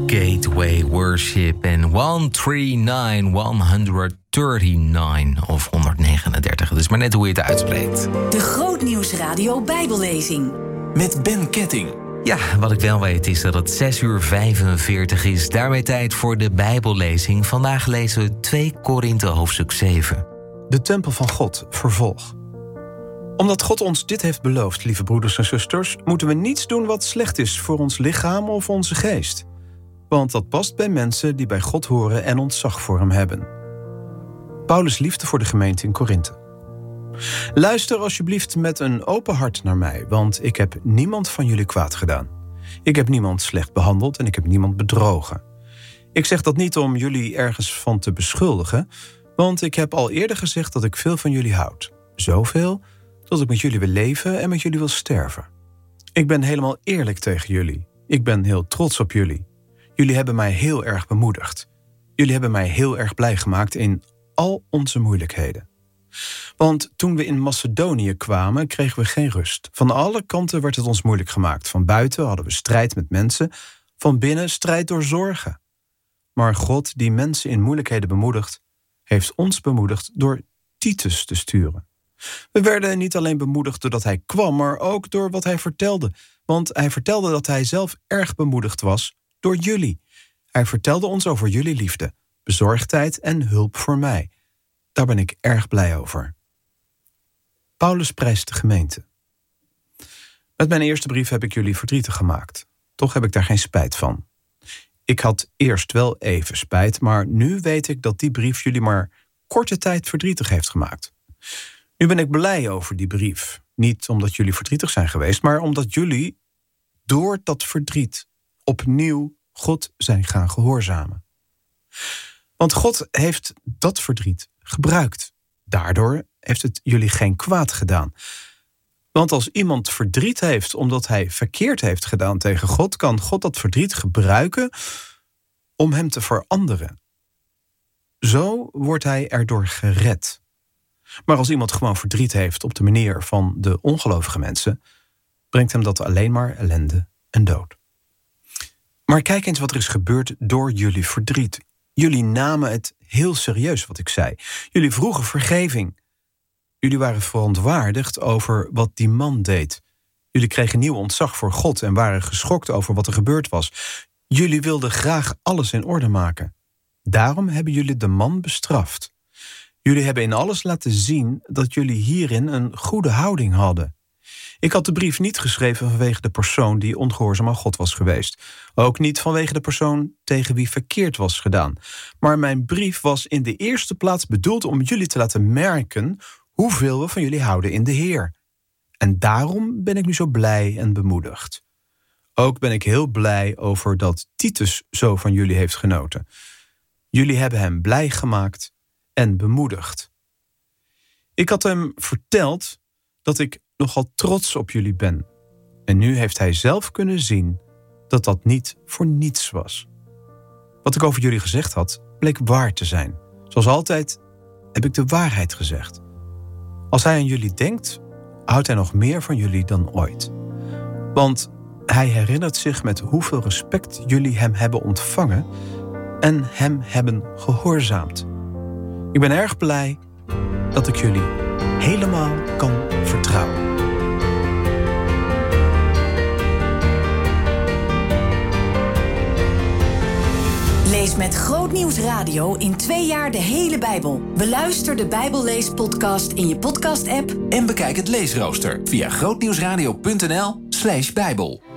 Gateway Worship en 139 of 139. Dus maar net hoe je het uitspreekt. De Grootnieuws Radio Bijbellezing. Met Ben Ketting. Ja, wat ik wel weet is dat het 6:45 is. Daarmee tijd voor de Bijbellezing. Vandaag lezen we 2 Korinthe hoofdstuk 7. De tempel van God, vervolg. Omdat God ons dit heeft beloofd, lieve broeders en zusters, moeten we niets doen wat slecht is voor ons lichaam of onze geest. Want dat past bij mensen die bij God horen en ontzag voor hem hebben. Paulus' liefde voor de gemeente in Korinthe. Luister alsjeblieft met een open hart naar mij, want ik heb niemand van jullie kwaad gedaan. Ik heb niemand slecht behandeld en ik heb niemand bedrogen. Ik zeg dat niet om jullie ergens van te beschuldigen, want ik heb al eerder gezegd dat ik veel van jullie houd. Zoveel dat ik met jullie wil leven en met jullie wil sterven. Ik ben helemaal eerlijk tegen jullie. Ik ben heel trots op jullie. Jullie hebben mij heel erg bemoedigd. Jullie hebben mij heel erg blij gemaakt in al onze moeilijkheden. Want toen we in Macedonië kwamen, kregen we geen rust. Van alle kanten werd het ons moeilijk gemaakt. Van buiten hadden we strijd met mensen. Van binnen strijd door zorgen. Maar God, die mensen in moeilijkheden bemoedigt, heeft ons bemoedigd door Titus te sturen. We werden niet alleen bemoedigd doordat hij kwam, maar ook door wat hij vertelde. Want hij vertelde dat hij zelf erg bemoedigd was door jullie. Hij vertelde ons over jullie liefde, bezorgdheid en hulp voor mij. Daar ben ik erg blij over. Paulus prijst de gemeente. Met mijn eerste brief heb ik jullie verdrietig gemaakt. Toch heb ik daar geen spijt van. Ik had eerst wel even spijt, maar nu weet ik dat die brief jullie maar korte tijd verdrietig heeft gemaakt. Nu ben ik blij over die brief. Niet omdat jullie verdrietig zijn geweest, maar omdat jullie door dat verdriet opnieuw God zijn gaan gehoorzamen. Want God heeft dat verdriet gebruikt. Daardoor heeft het jullie geen kwaad gedaan. Want als iemand verdriet heeft omdat hij verkeerd heeft gedaan tegen God, kan God dat verdriet gebruiken om hem te veranderen. Zo wordt hij erdoor gered. Maar als iemand gewoon verdriet heeft op de manier van de ongelovige mensen, brengt hem dat alleen maar ellende en dood. Maar kijk eens wat er is gebeurd door jullie verdriet. Jullie namen het heel serieus wat ik zei. Jullie vroegen vergeving. Jullie waren verontwaardigd over wat die man deed. Jullie kregen nieuw ontzag voor God en waren geschokt over wat er gebeurd was. Jullie wilden graag alles in orde maken. Daarom hebben jullie de man bestraft. Jullie hebben in alles laten zien dat jullie hierin een goede houding hadden. Ik had de brief niet geschreven vanwege de persoon die ongehoorzaam aan God was geweest. Ook niet vanwege de persoon tegen wie verkeerd was gedaan. Maar mijn brief was in de eerste plaats bedoeld om jullie te laten merken hoeveel we van jullie houden in de Heer. En daarom ben ik nu zo blij en bemoedigd. Ook ben ik heel blij over dat Titus zo van jullie heeft genoten. Jullie hebben hem blij gemaakt en bemoedigd. Ik had hem verteld dat ik nogal trots op jullie ben. En nu heeft hij zelf kunnen zien dat dat niet voor niets was. Wat ik over jullie gezegd had, bleek waar te zijn. Zoals altijd heb ik de waarheid gezegd. Als hij aan jullie denkt, houdt hij nog meer van jullie dan ooit. Want hij herinnert zich met hoeveel respect jullie hem hebben ontvangen en hem hebben gehoorzaamd. Ik ben erg blij dat ik jullie helemaal kan vertrouwen. Lees met Grootnieuws Radio in 2 jaar de hele Bijbel. Beluister de Bijbelleespodcast in je podcast-app En bekijk het leesrooster via grootnieuwsradio.nl/Bijbel.